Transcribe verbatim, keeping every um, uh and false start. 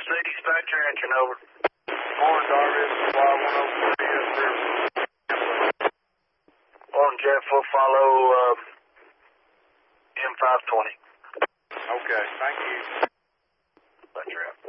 Tennessee dispatcher answering over. Morning, Darby. This is Y one oh three. Yes, sir. Morning, Jeff. We'll follow uh, M five twenty. Okay, thank you. Dispatcher out.